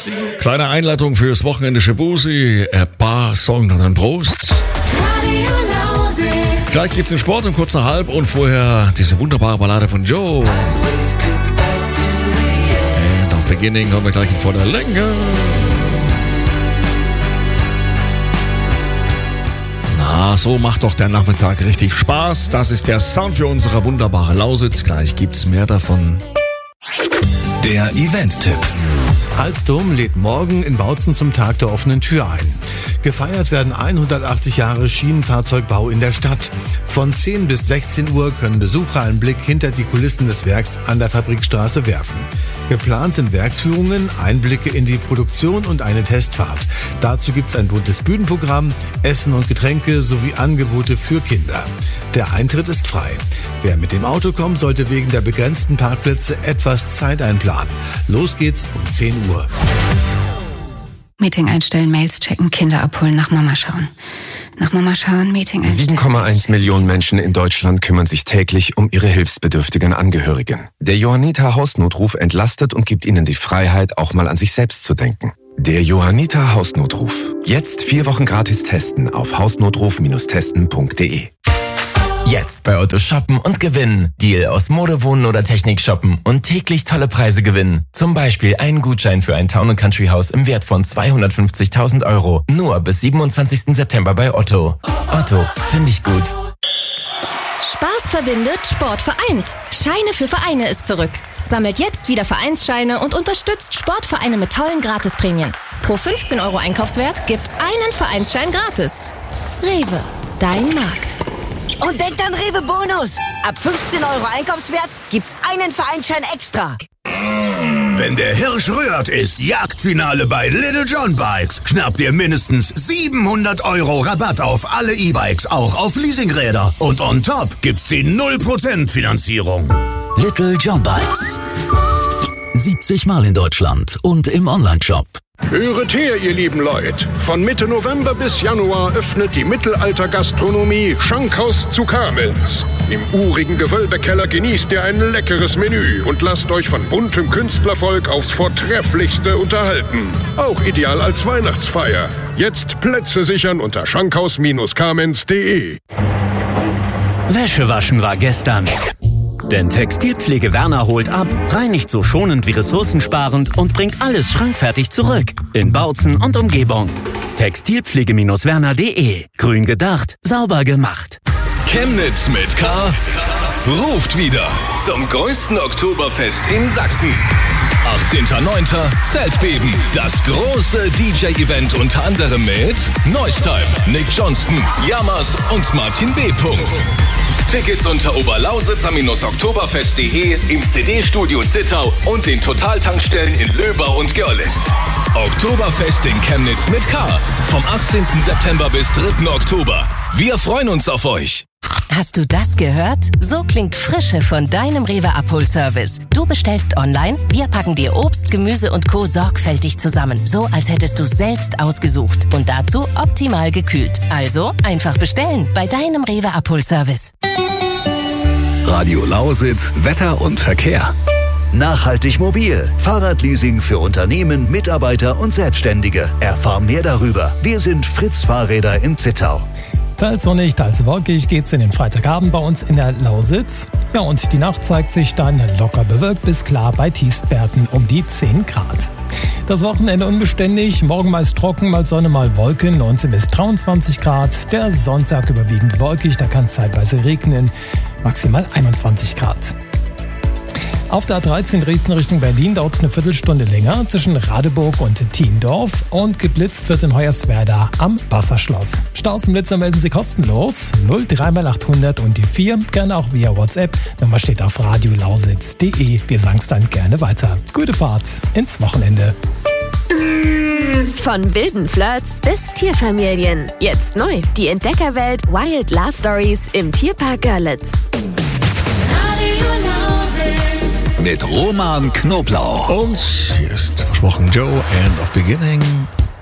Kleine Einleitung fürs Wochenende Shibusi, Bar-Song und dann Prost. Gleich gibt's den Sport um kurz nach halb und vorher diese wunderbare Ballade von Joe. And auf Beginning kommen wir gleich in voller Länge. Na, so macht doch der Nachmittag richtig Spaß. Das ist der Sound für unsere wunderbare Lausitz. Gleich gibt's mehr davon. Der Event-Tipp. Alstom lädt morgen in Bautzen zum Tag der offenen Tür ein. Gefeiert werden 180 Jahre Schienenfahrzeugbau in der Stadt. Von 10 bis 16 Uhr können Besucher einen Blick hinter die Kulissen des Werks an der Fabrikstraße werfen. Geplant sind Werksführungen, Einblicke in die Produktion und eine Testfahrt. Dazu gibt's ein buntes Bühnenprogramm, Essen und Getränke sowie Angebote für Kinder. Der Eintritt ist frei. Wer mit dem Auto kommt, sollte wegen der begrenzten Parkplätze etwas Zeit einplanen. Los geht's um 10 Uhr. Meeting einstellen, Mails checken, Kinder abholen, nach Mama schauen. Nach Mama schauen, Meeting einstellen. 7,1 Millionen Menschen in Deutschland kümmern sich täglich um ihre hilfsbedürftigen Angehörigen. Der Johanniter Hausnotruf entlastet und gibt ihnen die Freiheit, auch mal an sich selbst zu denken. Der Johanniter Hausnotruf. Jetzt 4 Wochen gratis testen auf hausnotruf-testen.de. Jetzt bei Otto shoppen und gewinnen. Deal aus Mode, Wohnen oder Technik shoppen und täglich tolle Preise gewinnen. Zum Beispiel einen Gutschein für ein Town & Country Haus im Wert von 250.000 €. Nur bis 27. September bei Otto. Otto, finde ich gut. Spaß verbindet, Sport vereint. Scheine für Vereine ist zurück. Sammelt jetzt wieder Vereinsscheine und unterstützt Sportvereine mit tollen Gratisprämien. Pro 15 € Einkaufswert gibt's einen Vereinsschein gratis. Rewe, dein Markt. Und denkt an Rewe Bonus. Ab 15 € Einkaufswert gibt's einen Vereinsschein extra. Wenn der Hirsch rührt, ist Jagdfinale bei Little John Bikes. Schnappt ihr mindestens 700 € Rabatt auf alle E-Bikes, auch auf Leasingräder. Und on top gibt's die 0% Finanzierung. Little John Bikes. 70 Mal in Deutschland und im Onlineshop. Höret her, ihr lieben Leute. Von Mitte November bis Januar öffnet die Mittelalter-Gastronomie Schankhaus zu Kamenz. Im urigen Gewölbekeller genießt ihr ein leckeres Menü und lasst euch von buntem Künstlervolk aufs Vortrefflichste unterhalten. Auch ideal als Weihnachtsfeier. Jetzt Plätze sichern unter schankhaus-kamenz.de. Wäsche waschen war gestern. Denn Textilpflege Werner holt ab, reinigt so schonend wie ressourcensparend und bringt alles schrankfertig zurück. In Bautzen und Umgebung. Textilpflege-werner.de. Grün gedacht, sauber gemacht. Chemnitz mit K ruft wieder zum größten Oktoberfest in Sachsen. 18.09. Zeltbeben. Das große DJ-Event unter anderem mit Neustime, Nick Johnston, Yamas und Martin B. Tickets unter oberlausitzer-oktoberfest.de, im CD-Studio Zittau und den Totaltankstellen in Löbau und Görlitz. Oktoberfest in Chemnitz mit K. Vom 18. September bis 3. Oktober. Wir freuen uns auf euch. Hast du das gehört? So klingt Frische von deinem Rewe Abholservice. Du bestellst online, wir packen dir Obst, Gemüse und Co. sorgfältig zusammen. So, als hättest du es selbst ausgesucht. Und dazu optimal gekühlt. Also einfach bestellen bei deinem Rewe Abholservice. Radio Lausitz, Wetter und Verkehr. Nachhaltig mobil. Fahrradleasing für Unternehmen, Mitarbeiter und Selbstständige. Erfahr mehr darüber. Wir sind Fritz Fahrräder in Zittau. Teils sonnig, teils wolkig geht's in den Freitagabend bei uns in der Lausitz. Ja, und die Nacht zeigt sich dann locker bewölkt bis klar bei Tiefstwerten um die 10 Grad. Das Wochenende unbeständig, morgen meist trocken, mal Sonne, mal Wolken, 19 bis 23 Grad. Der Sonntag überwiegend wolkig, da kann es zeitweise regnen, maximal 21 Grad. Auf der A13 Dresden Richtung Berlin dauert es eine Viertelstunde länger zwischen Radeburg und Thiendorf und geblitzt wird in Hoyerswerda am Wasserschloss. Staus und Blitzer melden Sie kostenlos 03800 und die 4, gerne auch via WhatsApp. Nummer steht auf radiolausitz.de. Wir sagen es dann gerne weiter. Gute Fahrt ins Wochenende. Von wilden Flirts bis Tierfamilien. Jetzt neu, die Entdeckerwelt Wild Love Stories im Tierpark Görlitz. Mit Roman Knoblauch. Und hier ist versprochen Joe and of Beginning.